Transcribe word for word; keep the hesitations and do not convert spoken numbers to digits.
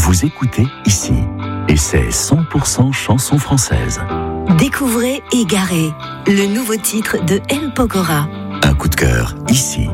vous écoutez ici. Et c'est cent pour cent chanson française. Découvrez Égaré, le nouveau titre de M. Pokora. Un coup de cœur ici.